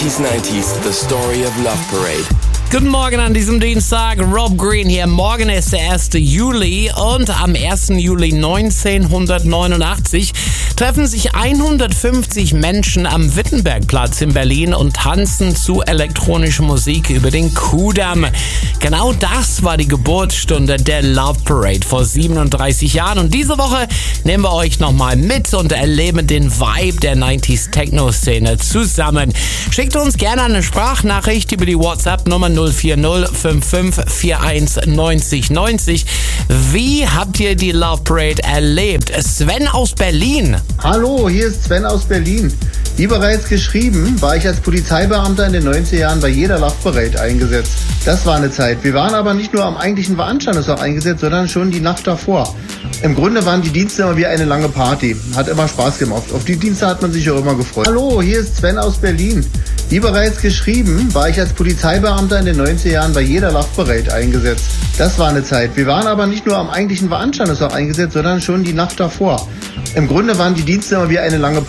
80s, 90s, the story of Love Parade. Guten Morgen an diesem Dienstag, Rob Green hier. Morgen ist der 1. Juli und am 1. Juli 1989 treffen sich 150 Menschen am Wittenbergplatz in Berlin und tanzen zu elektronischer Musik über den Kudamm. Genau das war die Geburtsstunde der Love Parade vor 37 Jahren und diese Woche nehmen wir euch nochmal mit und erleben den Vibe der 90s Techno-Szene zusammen. Schickt uns gerne eine Sprachnachricht über die WhatsApp-Nummer 040 55 41 90 90. Wie habt ihr die Love Parade erlebt? Sven aus Berlin. Hallo, hier ist Sven aus Berlin. Wie bereits geschrieben, war ich als Polizeibeamter in den 90er Jahren bei jeder Love Parade eingesetzt. Das war eine Zeit. Wir waren aber nicht nur am eigentlichen Veranstaltungstag eingesetzt, sondern schon die Nacht davor. Im Grunde waren die Dienste immer wie eine lange Party. Hat immer Spaß gemacht. Auf die Dienste hat man sich auch immer gefreut. Hallo, hier ist Sven aus Berlin. Wie bereits geschrieben, war ich als Polizeibeamter in den 90er Jahren bei jeder Love Parade eingesetzt. Das war eine Zeit. Wir waren aber nicht nur am eigentlichen Veranstaltungstag eingesetzt, sondern schon die Nacht davor. Im Grunde waren die Dienste immer wie eine lange Party.